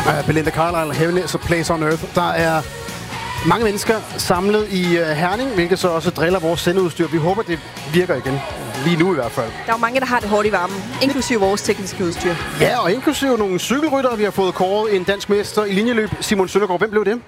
Belinda Carlisle, Heaven is a Place on Earth. Der er mange mennesker samlet i Herning, hvilket så også driller vores sendeudstyr. Vi håber, det virker igen. Lige nu i hvert fald. Der er jo mange, der har det hårdt i varmen, inklusive vores tekniske udstyr. Ja, og inklusive nogle cykelryttere. Vi har fået kåret en dansk mester i linjeløb, Simon Søndergaard. Hvem blev det?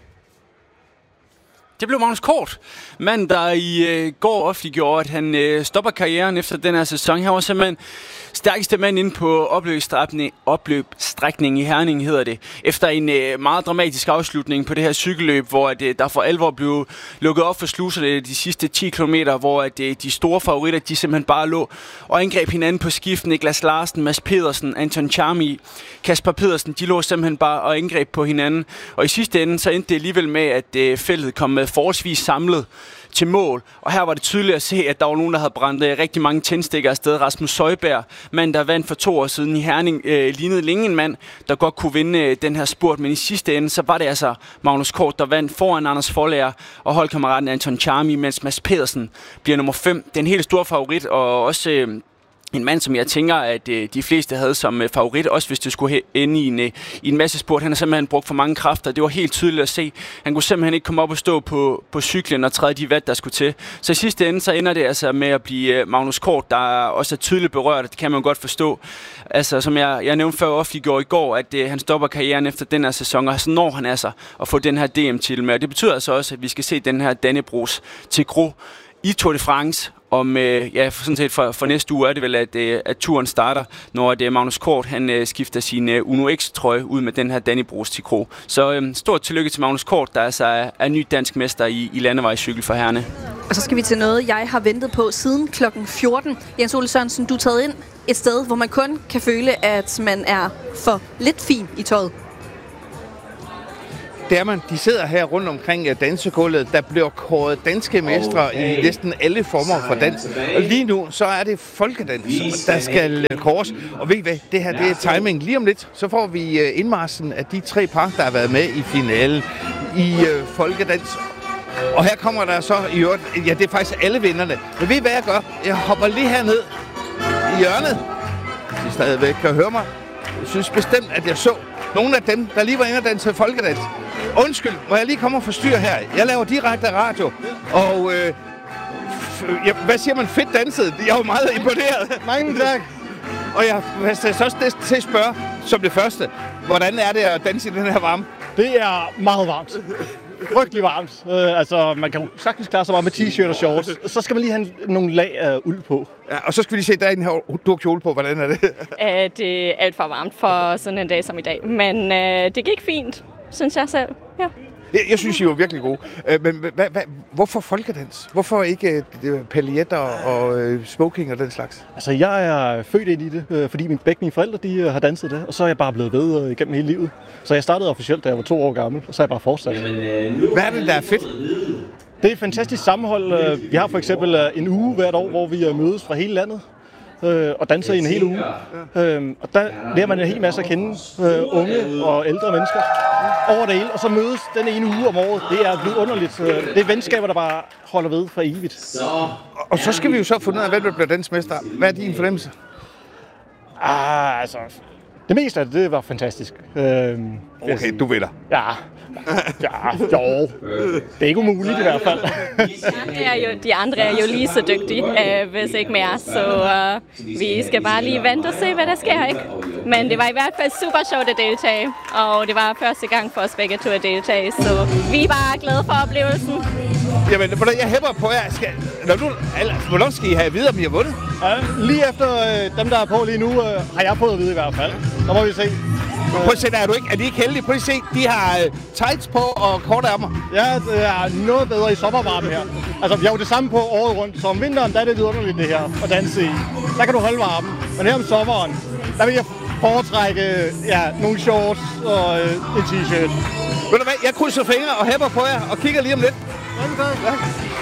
Det blev Magnus Kort, mand, der i går offentliggjorde, at han stopper karrieren efter den her sæson. Han var simpelthen stærkeste mand inde på opløbsstrækningen i Herning, hedder det. Efter en meget dramatisk afslutning på det her cykelløb, hvor der for alvor blev lukket op for sluserne de sidste 10 kilometer, hvor de store favoritter, de simpelthen bare lå og angreb hinanden på skift. Niklas Larsen, Mads Pedersen, Anton Charmi, Kasper Pedersen, de lå simpelthen bare og angreb på hinanden. Og i sidste ende, så endte det alligevel med, at feltet kom med forholdsvis samlet til mål. Og her var det tydeligt at se, at der var nogen, der havde brændt rigtig mange tændstikker afsted. Rasmus Søjberg, mand, der vandt for 2 år siden i Herning, lignede længe en mand, der godt kunne vinde den her spurt. Men i sidste ende, så var det altså Magnus Kort, der vandt foran Anders Forlager og holdkammeraten Anton Charmi, mens Mads Pedersen bliver nummer 5. Den helt store favorit, og også en mand, som jeg tænker, at de fleste havde som favorit, også hvis det skulle ende i en masse spurt. Han har simpelthen brugt for mange kræfter. Det var helt tydeligt at se. Han kunne simpelthen ikke komme op og stå på cyklen og træde de watt, der skulle til. Så i sidste ende, så ender det altså med at blive Magnus Kort, der også er tydeligt berørt. Det kan man godt forstå. Altså, som jeg nævnte før offentliggjorde i går, at han stopper karrieren efter den her sæson, og så når han altså at få den her DM-titel med. Og det betyder altså også, at vi skal se den her Dannebrogs til Gros i Tour de France. Om, sådan set for næste uge er det vel, at turen starter, når Magnus Kort han skifter sin Uno X-trøje ud med den her Dannebrogs til Gros. Så stort tillykke til Magnus Kort, der altså er ny dansk mester i landevejscykel for herrene. Og så skal vi til noget, jeg har ventet på siden klokken 14. Jens Ole Sørensen, du er taget ind et sted, hvor man kun kan føle, at man er for lidt fin i tøjet. Det er man. De sidder her rundt omkring dansegulvet, der bliver kåret danske mestre i næsten alle former for dans. Og lige nu, så er det folkedans, der skal kåres. Og ved I hvad? Det her, det er timing. Lige om lidt, så får vi indmarsen af de 3 par, der har været med i finalen i folkedans. Og her kommer der så i øvrigt, ja, det er faktisk alle vinderne. Men ved I hvad jeg gør? Jeg hopper lige herned i hjørnet. Hvis I stadigvæk kan høre mig. Jeg synes bestemt, at jeg så nogle af dem, der lige var inde og danse folkedans. Undskyld, må jeg lige komme og forstyrre her? Jeg laver direkte radio, og hvad siger man? Fedt danset. Jeg er jo meget imponeret. Mange tak. Og jeg vil så også til at spørge, som det første, hvordan er det at danse i den her varme? Det er meget varmt. Frygtelig varmt. Altså, man kan jo sagtens klare sig meget med t-shirt og shorts. Så skal man lige have nogle lag af uld på. Ja, og så skal vi lige se, der er en her, du har kjole på. Hvordan er det? Det er alt for varmt for sådan en dag som i dag. Men det gik fint, synes jeg selv. Ja. Jeg synes, I var virkelig gode. Men hvorfor folkedans? Hvorfor ikke paljetter og smoking og den slags? Altså, jeg er født ind i det, fordi begge mine forældre de har danset det, og så er jeg bare blevet ved igennem hele livet. Så jeg startede officielt, da jeg var 2 år gammel, og så er jeg bare fortsat. Hvad er det, der er fedt? Det er et fantastisk sammenhold. Vi har for eksempel en uge hvert år, hvor vi mødes fra hele landet og danser i en hel uge. Og der lærer man en hel masse at kende, unge og ældre mennesker over det hele. Og så mødes den ene uge om året. Det er vidunderligt. Det er venskaber, der bare holder ved for evigt. Og så skal vi jo så finde ud af, hvem der bliver dansmester. Hvad er din fornemmelse? Altså, det meste af det var fantastisk. Okay, du vinder. Ja, jo. Det er ikke umuligt i hvert fald. De andre er jo lige så dygtige, hvis ikke mere. Så vi skal bare lige vente og se, hvad der sker, ikke? Men det var i hvert fald super sjovt at deltage. Og det var første gang for os begge to at deltage. Så vi er bare glade for oplevelsen. Jamen, jeg hæpper på jer. Hvornår skal I have at vide, om I har vundet? Ja, lige efter dem, der er på lige nu, har jeg fået at vide i hvert fald. Så må vi se. Prøv at se, er de ikke heldige? Prøv at se, de har tights på og korte ærmer. Ja, det er noget bedre i sommervarmen her. Altså, vi har jo det samme på året rundt, så om vinteren, der er det vidunderligt det her at danse i. Der kan du holde varmen, men her om sommeren, der vil jeg foretrække nogle shorts og en t-shirt. Ved du hvad, jeg krydser fingre og hæpper på jer og kigger lige om lidt. Ja.